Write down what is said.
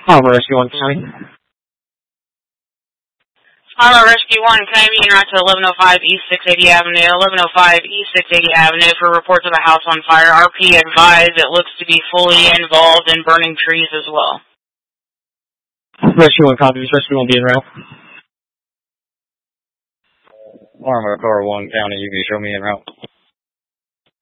Rescue 1 County. Rescue 1, can I be en route to 1105 East 680 Avenue, 1105 East 680 Avenue for reports of a house on fire. RP advised it looks to be fully involved in burning trees as well. Rescue 1 copies. Rescue 1 be en route. Armor Car 1 County, you can show me en route.